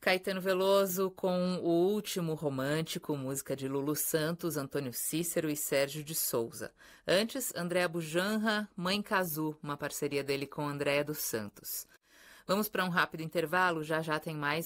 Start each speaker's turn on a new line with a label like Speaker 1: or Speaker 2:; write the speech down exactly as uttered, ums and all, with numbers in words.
Speaker 1: Caetano Veloso com O Último Romântico, música de Lulu Santos, Antônio Cícero e Sérgio de Souza. Antes, Andréa Bujanra, Mãe Cazu, uma parceria dele com Andréa dos Santos. Vamos para um rápido intervalo, já já tem mais